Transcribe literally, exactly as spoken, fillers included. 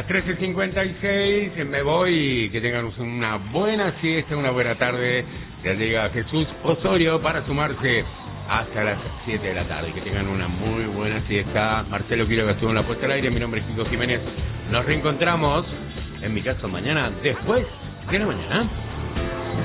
Las trece cincuenta y seis, me voy, que tengan una buena siesta, una buena tarde. Ya llega Jesús Osorio para sumarse hasta las siete de la tarde. Que tengan una muy buena siesta. Marcelo Quiroga estuvo en la puesta al aire. Mi nombre es Kiko Jiménez. Nos reencontramos, en mi caso, mañana, después de la mañana.